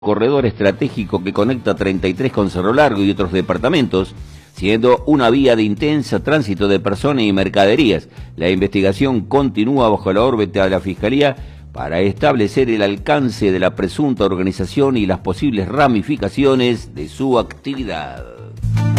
corredor estratégico que conecta 33 con Cerro Largo y otros departamentos, siendo una vía de intenso tránsito de personas y mercaderías. La investigación continúa bajo la órbita de la Fiscalía para establecer el alcance de la presunta organización y las posibles ramificaciones de su actividad.